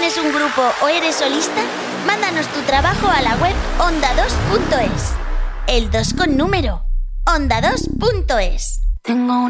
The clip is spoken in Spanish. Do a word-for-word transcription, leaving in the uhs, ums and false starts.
tienes un grupo o eres solista, mándanos tu trabajo a la web onda dos punto es. El dos con número. onda dos punto es. Tengo una